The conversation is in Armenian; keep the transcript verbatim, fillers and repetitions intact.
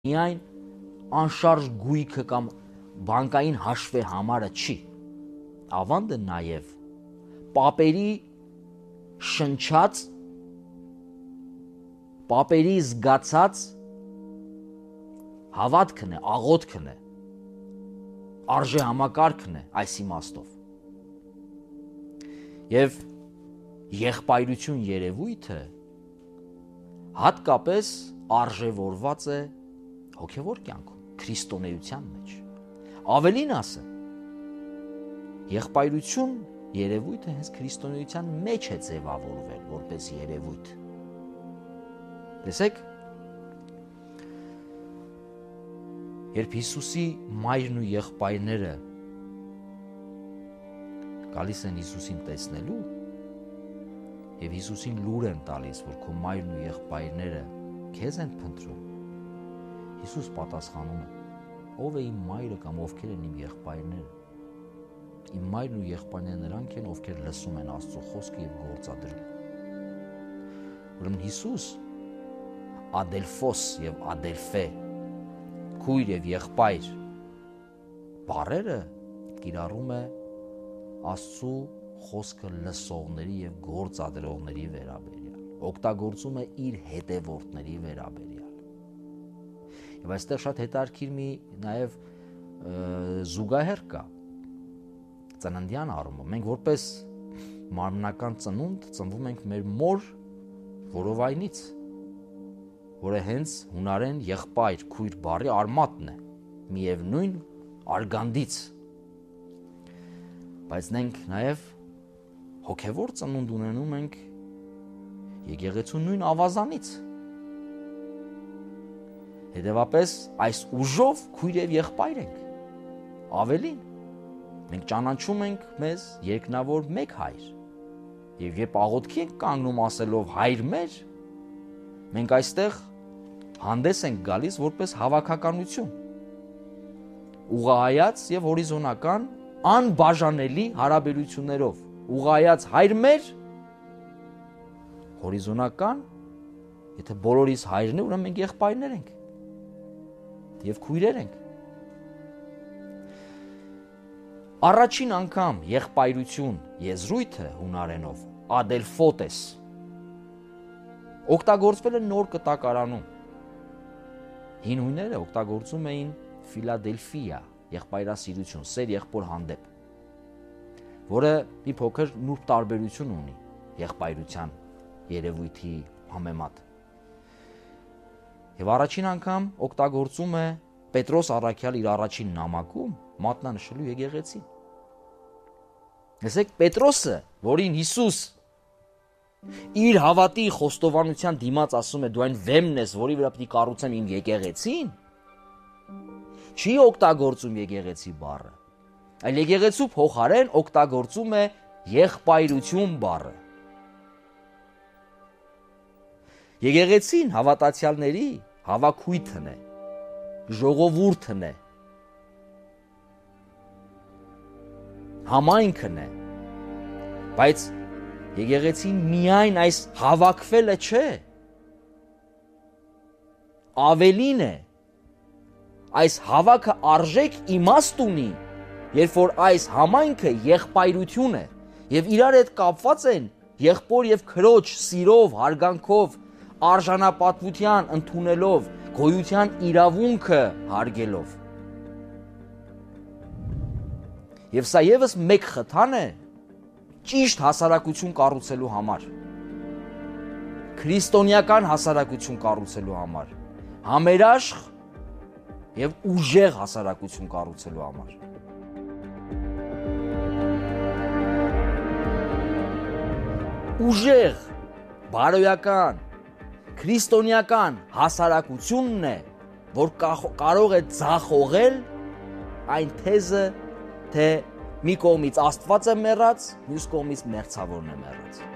միայն անշարժ գույքը կամ բանկային հաշվե համարը չի, ավանդը նաև պապերի շնչած, պապերի զգացած հավատքն է, աղոթքն է, արժե համակարգն է այս իմաստով։ Եվ եղբայրություն երևույթը հատկապես արժևորված է հոգևոր կյանքում, քրիստոնեության մեջ։ Ավելին ասեմ, եղբայրություն երևույթը հենց քրիստոնեության մեջ է ձևավորվել որպես երևույթ։ Տեսեք, երբ Հիսուսի մայրն ու եղբայրները գալիս են Հիսուսին տեսնելու և Հիսուսին լուր են տալիս, որ քո մայրն ու եղբայրները քեզ են փնտրում, Հիսուս պատասխանում է. ով է իմ մայրը կամ ովքեր են իմ եղբայրները։ Իմ մայրն ու եղբայրները նրանք են, ովքեր լսում են Աստծո խոսքը և գործադրում։ Ուրեմն Հիսուս ադելֆոս և ադելֆե, քույր և եղբայր բառերը կիրառում է Աստծո խոսքը լսողների և գործադրողների վերաբերյալ, օգտագործում է իր հետևորդների վերաբերյալ։ Եվ այստեղ շատ հետաքրքիր մի նաև զուգահեռ կա ծննդյան առումով։ Մենք որպես մարմնական ծնունդ ծնվում ենք մեր մոր որովայնից, որը հենց հունարեն եղբայր, քույր բառի արմատն է, միևնույն արգանդից։ Բայց մենք նաև հոգևոր ծնունդ ունենում ենք եկեղեցու նույն ավազանից։ Հետևապես այս ուժով քույր և եղբայր ենք։ Ավելին, մենք ճանաչում ենք մեզ երկնավոր մեկ հայր։ Եվ երբ աղոթքի ենք կանգնում ասելով հայր մեր, մենք այստեղ հանդես ենք գալիս որպես հավաքականություն, ուղղահայաց և հորիզոնական անբաժանելի հարաբերություններով, ուղղահայաց հայր մեր, հորիզոնական, եթե բոլորիս հայրն է, ուրեմն մենք եղբայրներ ենք և քույրեր ենք։ Առաջին անգամ եղբայրություն եզրույթը հունարենով ադելֆոտես օգտագործվել է նոր կտակարանում։ Հին հույները օգտագործում էին Ֆիլադելֆիա, եղբայրասիրություն, սեր եղբոր հանդեպ, որը մի փոքր նուրբ տարբերություն ունի եղբայրության երևույթի համեմատ։ Եվ առաջին անգամ օգտագործում է Պետրոս առաքյալ իր առաջին նամակում մատնանշելու եկեղեցին։ Տեսեք, Պետրոսը, որին Հիսուս իր հավատի խոստովանության դիմաց ասում է դու այն վեմն ես, որի վրա պիտի կառուցեմ իմ եկեղեցին, չի օգտագործում եկեղեցի բառը, այլ եկեղեցու փոխարեն օգտագործում է եղբայրություն բառը։ Եկեղեցին հավատացյալների հավաքույթն է, ժողովուրդն է, համայնքն է, բայց եկեղեցին միայն այս հավաքվելը չէ, ավելին է, այս հավաքը արժեք իմաստ ունի, երբ որ այս համայնքը եղբայրություն է և իրար հետ կապված են եղբոր և քրոջ սիրով, հարգանքով, արժանապատվության ընդունելով, գոյության իրավունքը հարգելով։ Եվ սա ևս մեկ խթան է ճիշտ հասարակություն կառուցելու համար, քրիստոնեական հասարակություն կառուցելու համար, համերաշխ և ուժեղ հասարակություն կառուցելու համար։ Ուժեղ, բարոյական, քրիստոնեական հասարակությունն է, որ կարող է ձախողել այն թեզը, թե մի կողմից Աստված է մեռած, մյուս կողմից մեղցավորն է մեռած։